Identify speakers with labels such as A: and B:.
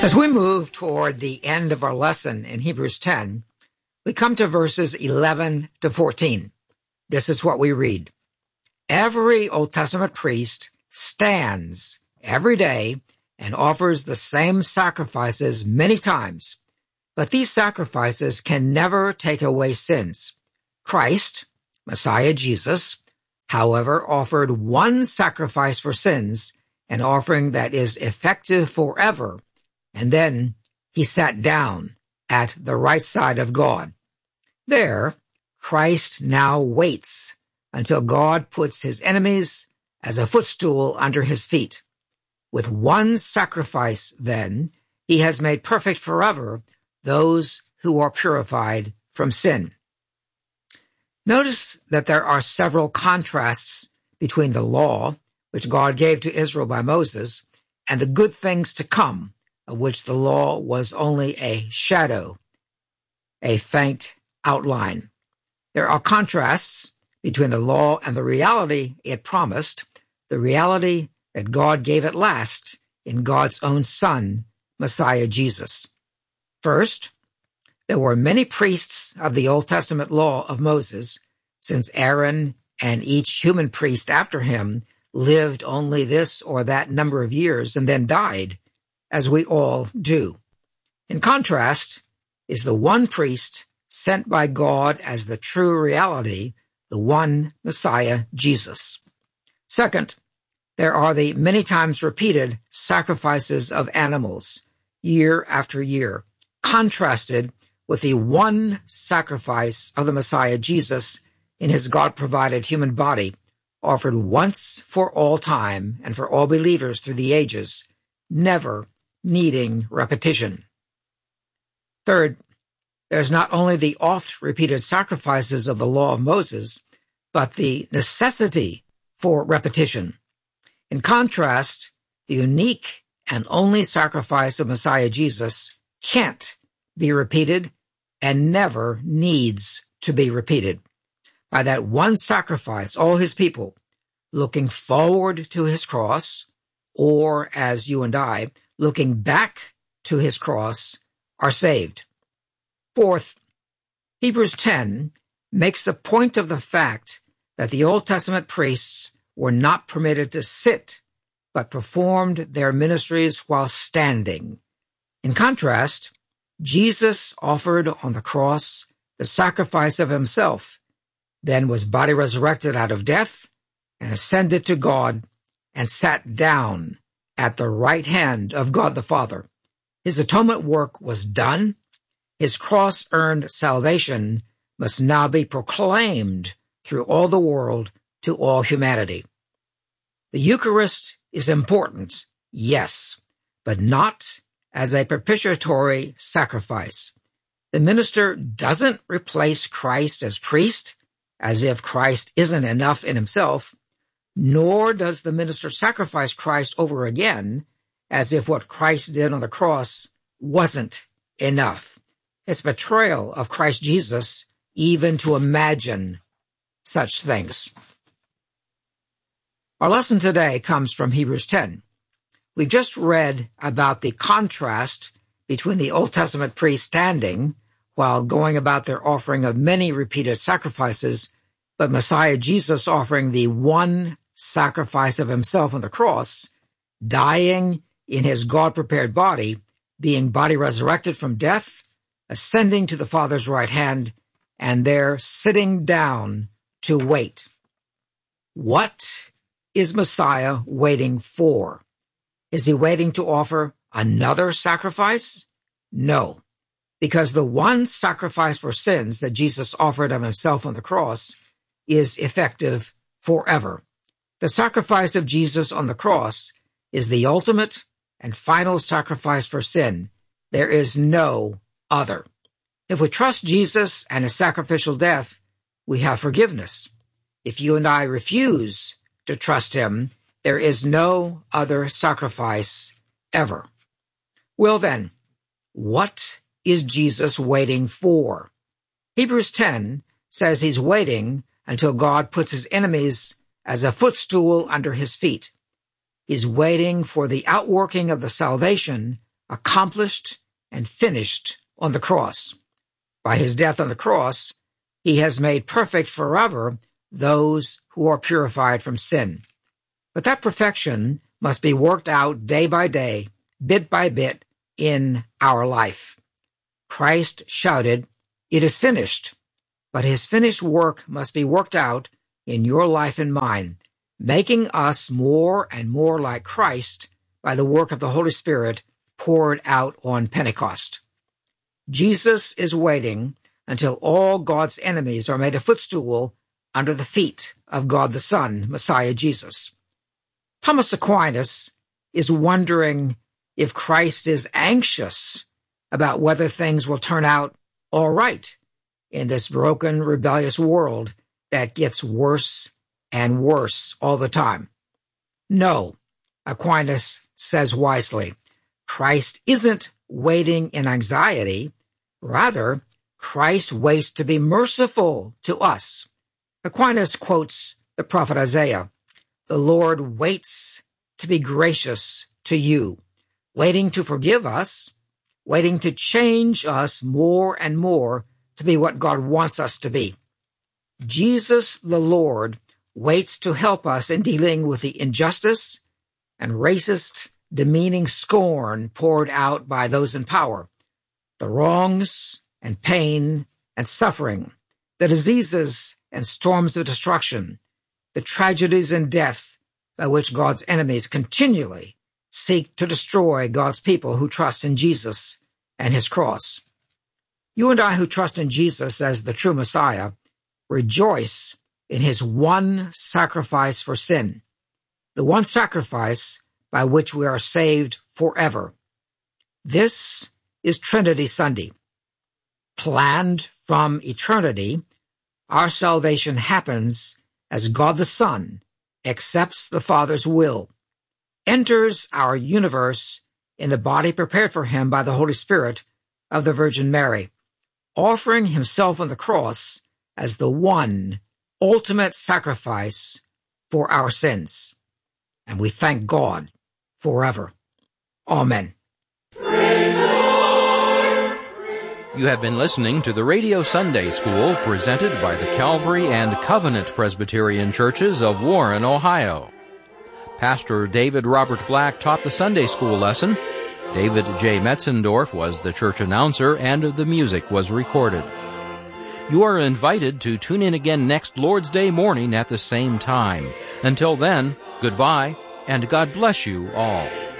A: As we move toward the end of our lesson in Hebrews 10, we come to verses 11 to 14. This is what we read. Every Old Testament priest stands every day and offers the same sacrifices many times, but these sacrifices can never take away sins. Christ, Messiah Jesus, however, offered one sacrifice for sins, an offering that is effective forever, and then he sat down at the right side of God. There, Christ now waits until God puts his enemies as a footstool under his feet. With one sacrifice, then, he has made perfect forever those who are purified from sin. Notice that there are several contrasts between the law, which God gave to Israel by Moses, and the good things to come, of which the law was only a shadow, a faint outline. There are contrasts between the law and the reality it promised, the reality that God gave at last in God's own Son, Messiah Jesus. First, there were many priests of the Old Testament law of Moses, since Aaron and each human priest after him lived only this or that number of years and then died, as we all do. In contrast is the one priest sent by God as the true reality, the one Messiah, Jesus. Second, there are the many times repeated sacrifices of animals, year after year, contrasted with the one sacrifice of the Messiah, Jesus, in his God-provided human body, offered once for all time and for all believers through the ages, never needing repetition. Third, there's not only the oft-repeated sacrifices of the law of Moses, but the necessity for repetition. In contrast, the unique and only sacrifice of Messiah Jesus can't be repeated and never needs to be repeated. By that one sacrifice, all his people, looking forward to his cross, or as you and I, looking back to his cross, are saved. Fourth, Hebrews 10 makes a point of the fact that the Old Testament priests were not permitted to sit, but performed their ministries while standing. In contrast, Jesus offered on the cross the sacrifice of himself, then was body resurrected out of death and ascended to God and sat down at the right hand of God the Father. His atonement work was done. His cross-earned salvation must now be proclaimed through all the world to all humanity. The Eucharist is important, yes, but not as a propitiatory sacrifice. The minister doesn't replace Christ as priest, as if Christ isn't enough in himself, nor does the minister sacrifice Christ over again, as if what Christ did on the cross wasn't enough. It's betrayal of Christ Jesus even to imagine such things. Our lesson today comes from Hebrews 10. We've just read about the contrast between the Old Testament priests standing while going about their offering of many repeated sacrifices, but Messiah Jesus offering the one sacrifice of himself on the cross, dying in his God-prepared body, being body resurrected from death, ascending to the Father's right hand, and there sitting down to wait. What is Messiah waiting for? Is he waiting to offer another sacrifice? No, because the one sacrifice for sins that Jesus offered of himself on the cross is effective forever. The sacrifice of Jesus on the cross is the ultimate and final sacrifice for sin. There is no other. If we trust Jesus and his sacrificial death, we have forgiveness. If you and I refuse to trust him, there is no other sacrifice ever. Well then, what is Jesus waiting for? Hebrews 10 says he's waiting until God puts his enemies as a footstool under his feet. He's waiting for the outworking of the salvation accomplished and finished on the cross. By his death on the cross, he has made perfect forever those who are purified from sin. But that perfection must be worked out day by day, bit by bit, in our life. Christ shouted, "It is finished," but his finished work must be worked out in your life and mine, making us more and more like Christ by the work of the Holy Spirit poured out on Pentecost. Jesus is waiting until all God's enemies are made a footstool under the feet of God the Son, Messiah Jesus. Thomas Aquinas is wondering if Christ is anxious about whether things will turn out all right in this broken, rebellious world that gets worse and worse all the time. No, Aquinas says wisely, Christ isn't waiting in anxiety. Rather, Christ waits to be merciful to us. Aquinas quotes the prophet Isaiah, "The Lord waits to be gracious to you," waiting to forgive us, waiting to change us more and more to be what God wants us to be. Jesus the Lord waits to help us in dealing with the injustice and racist, demeaning scorn poured out by those in power, the wrongs and pain and suffering, the diseases and storms of destruction, the tragedies and death by which God's enemies continually seek to destroy God's people who trust in Jesus and his cross. You and I who trust in Jesus as the true Messiah rejoice in his one sacrifice for sin, the one sacrifice by which we are saved forever. This is Trinity Sunday. Planned from eternity, our salvation happens as God the Son accepts the Father's will, enters our universe in the body prepared for him by the Holy Spirit of the Virgin Mary, offering himself on the cross as the one ultimate sacrifice for our sins. And we thank God forever. Amen.
B: You have been listening to the Radio Sunday School presented by the Calvary and Covenant Presbyterian Churches of Warren, Ohio. Pastor David Robert Black taught the Sunday School lesson. David J. Metzendorf was the church announcer, and the music was recorded. You are invited to tune in again next Lord's Day morning at the same time. Until then, goodbye, and God bless you all.